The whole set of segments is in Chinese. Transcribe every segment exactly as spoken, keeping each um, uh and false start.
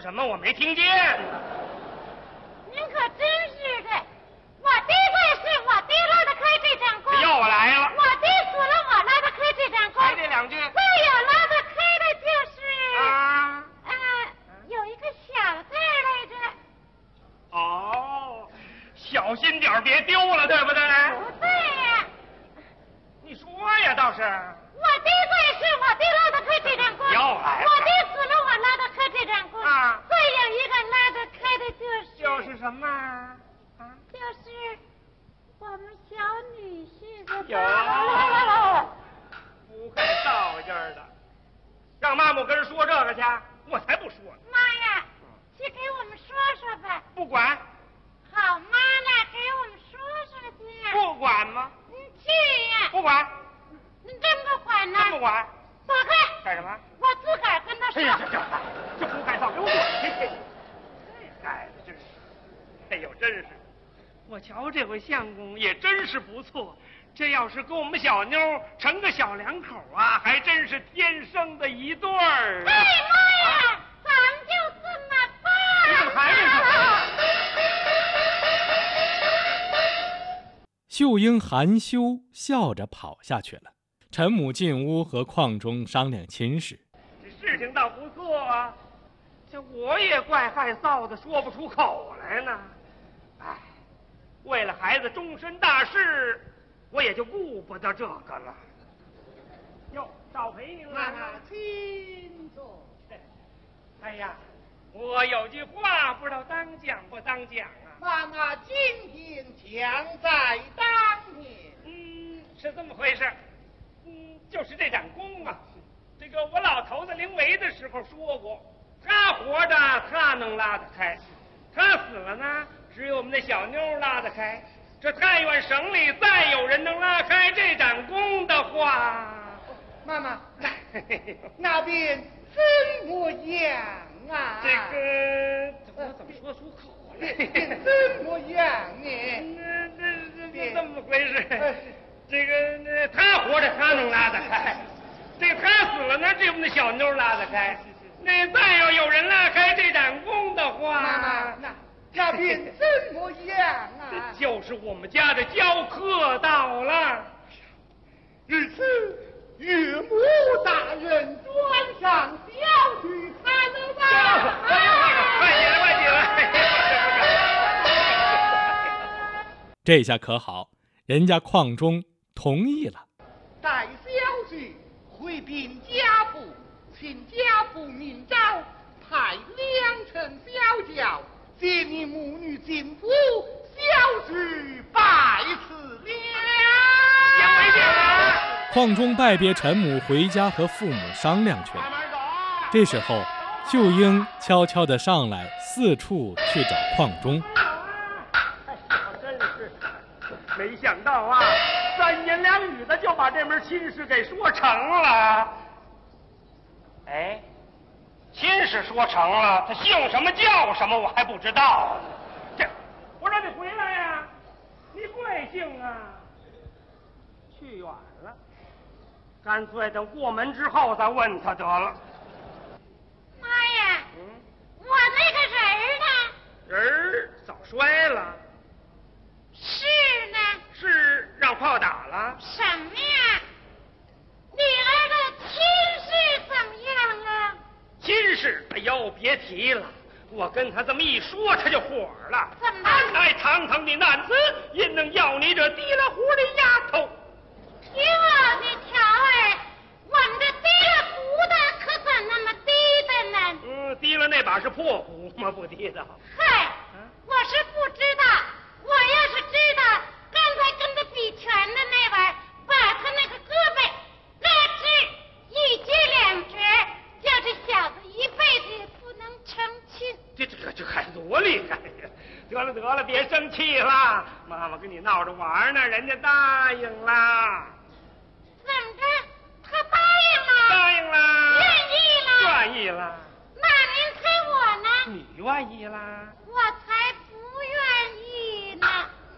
什么？我没听见。 您可真是的，我爹在世，我爹拉得开这张弓。 又来了。 我爹死了，我拉得开这张弓。 还这两句。 再有拉得开的就是。 啊。 呃，有一个小字来着。 哦，小心点别丢了，对不对？ 不对呀。 你说呀，倒是。 我爹在世，我爹拉得开这张弓。 又来了。 我爹死了，我拉得开这张弓。 啊。 再有一个拉得开的就是。 就是什么？啊。 就是我们小女婿的。 有。不会造劲儿的，让妈妈跟人说这个去，我才不说呢。 妈呀，去给我们说说吧。 不管。 好妈呢，给我们说说去。 不管吗？ 你去呀。 不管。 你真不管呢？ 真不管。 躲开。 干什么？ 我自个儿跟他说。 哎呀，这这这胡改造，给我滚！这孩子真是，哎呦，真是，我瞧这回相公也真是不错。这要是跟我们小妞成个小两口啊，还真是天生的一对儿。 哎妈呀，啊、咱们就这么办。 你怎么还没秀英含羞笑着跑下去了。陈母进屋和邝中商量亲事。 这事情倒不错啊，这我也怪害臊的，说不出口来呢。哎，为了孩子终身大事，我也就顾不得这个了。哟，少陪您了。 请坐。 哎呀，我有句话不知道当讲不当讲啊。 妈妈今天强在当年。 嗯，是这么回事。嗯，就是这盏弓啊，这个我老头子临危的时候说过，他活着他能拉得开，他死了呢，只有我们那小妞拉得开。这太原省里再有人能拉开这盏弓的话， 妈妈，那边怎么样啊？ 这个我怎么说出口来？ 怎么样呢？ 这这这这么回事？这个那他活着他能拉得开，这个他死了呢，这我们的小妞拉得开。那再要有人拉开这盏弓的话， 妈妈，那那边怎么样啊？ 就是我们家的教客到了。 日此岳母大人转上小婿看了吧？ 快快起来，快起来！ 这下可好，人家邝中同意了。 待小婿回禀家父，请家父明诏，派两乘小轿接你母女进府，小婿拜辞了。 先回去了。 邝中拜别陈母，回家和父母商量去了。这时候，秀英悄悄地上来，四处去找邝中。 真是没想到啊，三言两语的就把这门亲事给说成了。哎，亲事说成了，他姓什么叫什么我还不知道。这，我让你回来呀，你贵姓啊？去远了，干脆等过门之后再问他得了。 妈呀，嗯，我那个人儿呢？ 人儿早摔了。 是呢？ 是让炮打了。 什么呀？女儿的亲事怎么样啊？ 亲事，哎呦，别提了。我跟他这么一说，他就火了。 怎么？ 哎，堂堂的男子，焉能要你这提了壶的丫头？ 哟，你瞧儿，我们这提了壶的可怎那么低的呢？ 嗯，提了那把是破壶吗？不提的。 嗨，我是不知道。我要是知道，刚才跟他比拳的那位，把他那个胳膊咯吱一截两折，叫这小子一辈子也不能成亲。 这这这还多厉害呀！得了得了，别生气了，妈妈跟你闹着玩呢，人家答应了。 怎么着？他答应了？ 答应了。 愿意了？ 愿意了。 那您猜我呢？ 你愿意啦？ 我才不愿意呢。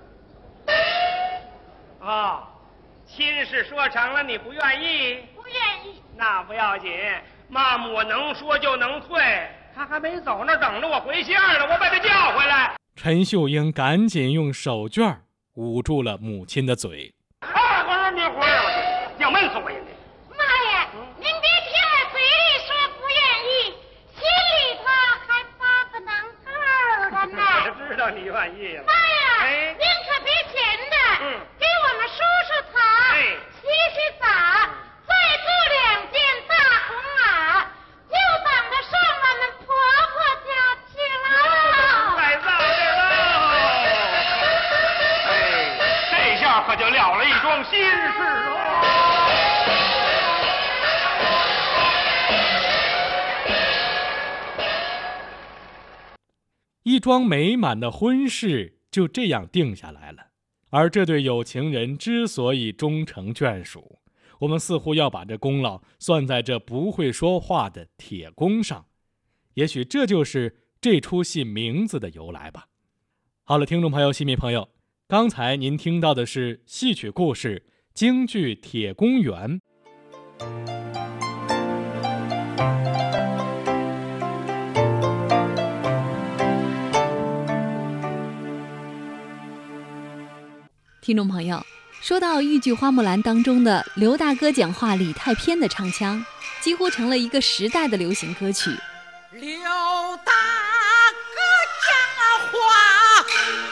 哦，亲事说成了，你不愿意？ 不愿意。 那不要紧，妈妈我能说就能退。 他还没走呢，等着我回信儿呢，我把他叫回来。 陈秀英赶紧用手绢捂住了母亲的嘴。 啊，我说你回来，我要闷死我呀！ 妈呀，您别听我嘴里说不愿意，心里头还发个能头的呢。 我知道你愿意了。 妈呀， 哎， 您可别闲着， 嗯， 给我们梳梳头， 哎， 洗洗澡，再做两件大红袄，就等着上我们婆婆家去了。 太早点了。哎，这下可就了了一桩心事喽。 一桩美满的婚事就这样定下来了。而这对有情人之所以终成眷属，我们似乎要把这功劳算在这不会说话的铁公上。也许这就是这出戏名字的由来吧。好了，听众朋友、戏迷朋友，刚才您听到的是戏曲故事京剧《铁公园》。 听众朋友，说到豫剧《花木兰》当中的刘大哥讲话李太偏的唱腔，几乎成了一个时代的流行歌曲。 刘大哥讲话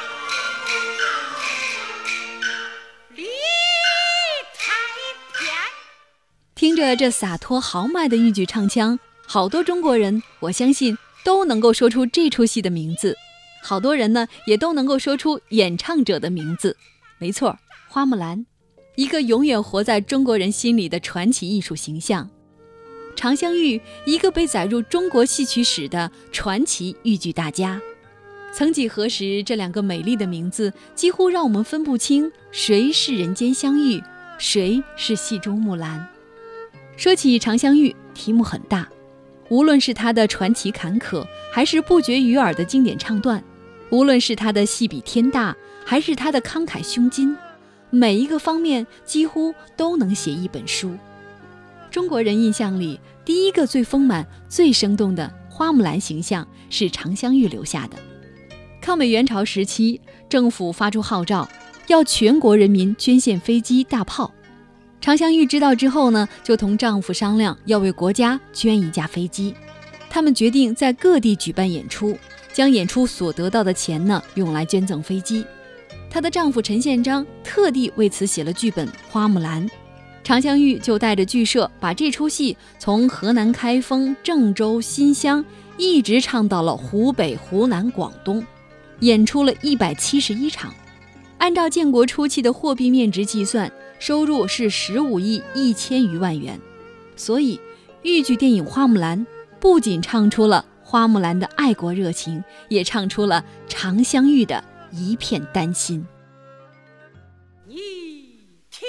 李太偏， 听着这洒脱豪迈的豫剧唱腔，好多中国人，我相信都能够说出这出戏的名字，好多人呢也都能够说出演唱者的名字。没错，花木兰，一个永远活在中国人心里的传奇艺术形象；常香玉，一个被载入中国戏曲史的传奇豫剧大家。曾几何时，这两个美丽的名字几乎让我们分不清谁是人间香玉，谁是戏中木兰。说起常香玉，题目很大，无论是她的传奇坎坷，还是不绝于耳的经典唱段，无论是她的戏比天大，还是他的慷慨胸襟，每一个方面几乎都能写一本书。中国人印象里，第一个最丰满、最生动的花木兰形象是常香玉留下的。抗美援朝时期，政府发出号召，要全国人民捐献飞机、大炮。常香玉知道之后呢，就同丈夫商量要为国家捐一架飞机。他们决定在各地举办演出，将演出所得到的钱呢，用来捐赠飞机。她的丈夫陈宪章特地为此写了剧本《花木兰》，常香玉就带着剧社把这出戏从河南开封、郑州、新乡一直唱到了湖北、湖南、广东，演出了一百七十一场。按照建国初期的货币面值计算，收入是十五亿一千余万元。所以，豫剧电影《花木兰》不仅唱出了花木兰的爱国热情，也唱出了常香玉的一片丹心。